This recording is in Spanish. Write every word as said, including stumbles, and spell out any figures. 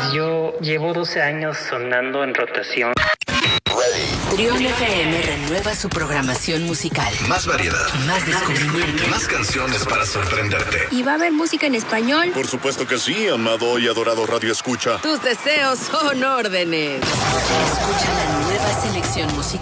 Yo llevo doce años sonando en rotación. Trión F M renueva su programación musical. Más variedad. Más descubrimiento. Más canciones para sorprenderte. ¿Y va a haber música en español? Por supuesto que sí, amado y adorado Radio Escucha. Tus deseos son órdenes. Escucha la nueva selección musical